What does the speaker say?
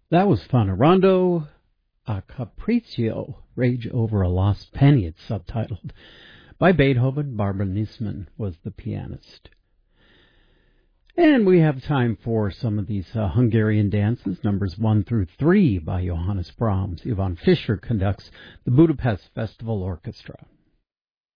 That was fun. A Rondo a Capriccio, Rage Over a Lost Penny, it's subtitled. By Beethoven. Barbara Niesman was the pianist. And we have time for some of these Hungarian dances, numbers 1 through 3 by Johannes Brahms. Ivan Fischer conducts the Budapest Festival Orchestra.